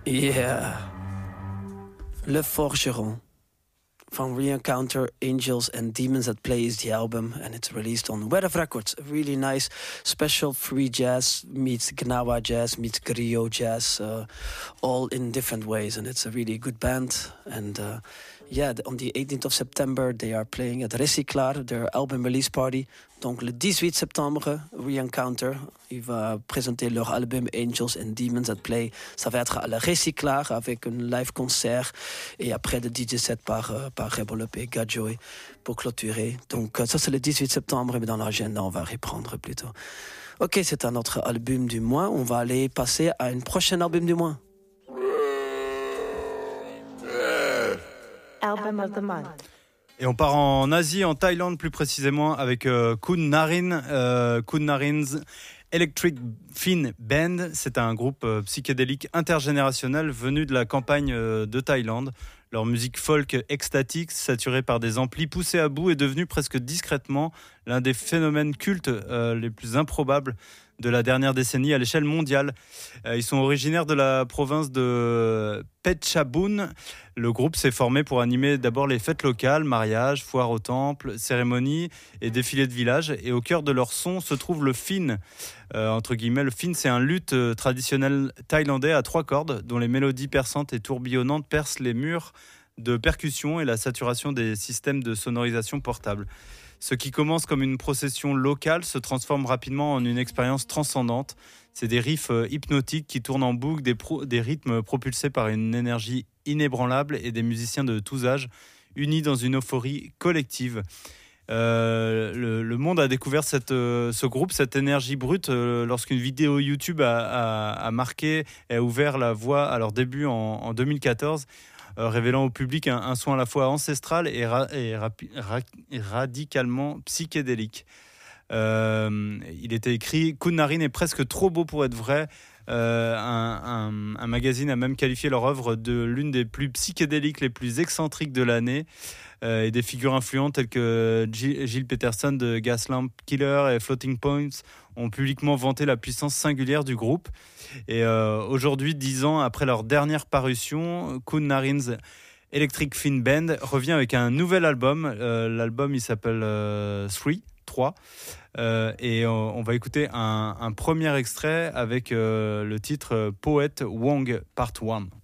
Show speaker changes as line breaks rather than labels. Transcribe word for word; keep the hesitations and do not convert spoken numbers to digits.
Yeah. Le Forgeron. From Re-Encounter, Angels and Demons That Play is the album, and it's released on Weather Records. A really nice special free jazz meets Gnawa jazz meets griot jazz, uh, all in different ways, and it's a really good band. And uh, yeah, on the eighteenth of September they are playing at Recyclar, their album release party. Donc le dix-huit septembre, Re-Encounter, il va présenter leur album Angels and Demons That Play. Ça va être à la Recyclar avec un live concert et après le D J set par, euh, par Rebel Up et Gadjoy pour clôturer. Donc ça c'est le dix-huit septembre, mais dans l'agenda on va reprendre plutôt. Ok, c'est un autre album du mois. On va aller passer à un prochain album du mois.
Album of the month.
Et on part en Asie, en Thaïlande plus précisément, avec euh, Kun Narin, euh, Kun Narin's Electric Fin Band. C'est un groupe euh, psychédélique intergénérationnel venu de la campagne euh, de Thaïlande. Leur musique folk extatique, saturée par des amplis poussés à bout, est devenue presque discrètement l'un des phénomènes cultes euh, les plus improbables de la dernière décennie à l'échelle mondiale. Euh, ils sont originaires de la province de Phetchabun. Le groupe s'est formé pour animer d'abord les fêtes locales, mariages, foires au temple, cérémonies et défilés de village. Et au cœur de leur son se trouve le fin. Euh, entre guillemets, le fin, c'est un luth traditionnel thaïlandais à trois cordes dont les mélodies perçantes et tourbillonnantes percent les murs de percussion et la saturation des systèmes de sonorisation portables. Ce qui commence comme une procession locale se transforme rapidement en une expérience transcendante. C'est des riffs hypnotiques qui tournent en boucle, des, pro- des rythmes propulsés par une énergie inébranlable et des musiciens de tous âges unis dans une euphorie collective. Euh, le, le monde a découvert cette, euh, ce groupe, cette énergie brute, euh, lorsqu'une vidéo YouTube a, a, a marqué et a ouvert la voie à leur début en, en deux mille quatorze. Euh, révélant au public un, un son à la fois ancestral et, ra- et, rapi- ra- et radicalement psychédélique. Euh, il était écrit « Kun Narin est presque trop beau pour être vrai ». Euh, un, un, un magazine a même qualifié leur œuvre de l'une des plus psychédéliques, les plus excentriques de l'année. Euh, et des figures influentes telles que Gilles, Gilles Peterson de Gaslamp Killer et Floating Points ont publiquement vanté la puissance singulière du groupe. Et euh, aujourd'hui, dix ans après leur dernière parution, Kun Narin's Electric Fin Band revient avec un nouvel album. Euh, l'album, il s'appelle euh, Three, trois. Euh, et on, on va écouter un, un premier extrait avec euh, le titre Poet Wong Part one.